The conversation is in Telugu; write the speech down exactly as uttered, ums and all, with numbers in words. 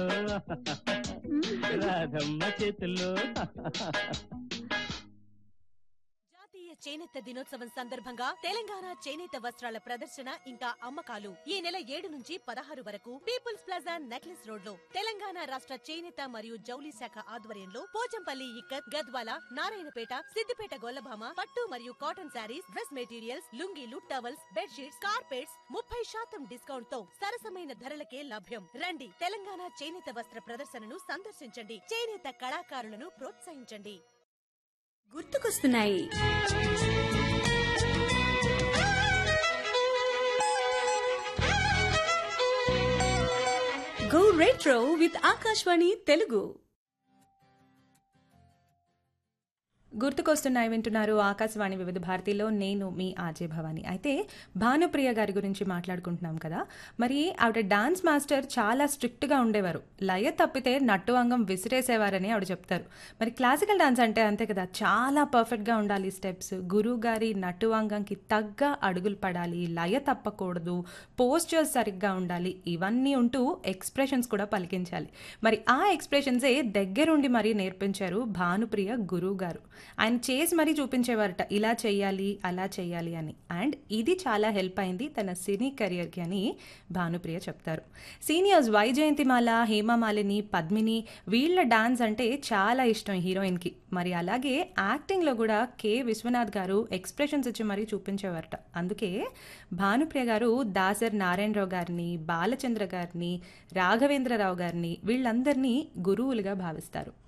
రాధమ్మ చేతుల్లో. జాతీయ చేనేత దినోత్సవం సందర్భంగా తెలంగాణ చేనేత వస్త్రాల ప్రదర్శన ఇంకా అమ్మకాలు ఈ నెల ఏడు నుంచి పదహారు వరకు పీపుల్స్ ప్లాజా నెక్లెస్ రోడ్ లో తెలంగాణ రాష్ట్ర చేనేత మరియు జౌలి శాఖ ఆధ్వర్యంలో పోచంపల్లి ఇక్కత్, గద్వాల, నారాయణపేట, సిద్దిపేట గొల్లభామ పట్టు మరియు cotton saris, dress materials, లుంగీలు, towels, bedsheets, carpets ముప్పై శాతం డిస్కౌంట్ తో సరసమైన ధరలకే లభ్యం. రండి, తెలంగాణ చేనేత వస్త్ర ప్రదర్శనను సందర్శించండి. చేనేత కళాకారులను ప్రోత్సహించండి. గుర్తుకొస్తున్నాయి. Go retro with Akashvani Telugu. గుర్తుకొస్తున్నాయి వింటున్నారు ఆకాశవాణి వివిధ భారతిలో. నేను మీ ఆర్జే భవాని. అయితే భానుప్రియ గారి గురించి మాట్లాడుకుంటున్నాం కదా. మరి ఆవిడ డాన్స్ మాస్టర్ చాలా స్ట్రిక్ట్గా ఉండేవారు. లయ తప్పితే నట్టు అంగం విసిరేసేవారని ఆవిడ చెప్తారు. మరి క్లాసికల్ డాన్స్ అంటే అంతే కదా, చాలా పర్ఫెక్ట్గా ఉండాలి స్టెప్స్. గురువు గారి నట్టు అంగంకి తగ్గ అడుగులు పడాలి, లయ తప్పకూడదు, పోస్చర్స్ సరిగ్గా ఉండాలి, ఇవన్నీ ఉంటూ ఎక్స్ప్రెషన్స్ కూడా పలికించాలి. మరి ఆ ఎక్స్ప్రెషన్సే దగ్గరుండి మరీ నేర్పించారు భానుప్రియ గురువు గారు. ఆయన చేసి మరీ చూపించేవారట, ఇలా చెయ్యాలి అలా చెయ్యాలి అని. అండ్ ఇది చాలా హెల్ప్ అయింది తన సినీ కెరియర్కి అని భానుప్రియ చెప్తారు. సీనియర్స్ వైజయంతిమాల, హేమమాలిని, పద్మిని వీళ్ళ డాన్స్ అంటే చాలా ఇష్టం హీరోయిన్కి. మరి అలాగే యాక్టింగ్లో కూడా కె విశ్వనాథ్ గారు ఎక్స్ప్రెషన్స్ ఇచ్చి మరీ చూపించేవారట. అందుకే భానుప్రియ గారు దాసర్ నారాయణరావు గారిని, బాలచంద్ర గారిని, రాఘవేంద్రరావు గారిని వీళ్ళందరినీ గురువులుగా భావిస్తారు.